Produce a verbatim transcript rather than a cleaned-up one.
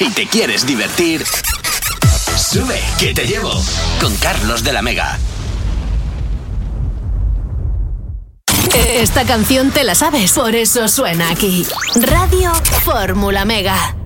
Si te quieres divertir, sube que te llevo con Carlos de la Mega. Esta canción te la sabes, por eso suena aquí. Radio Fórmula Mega.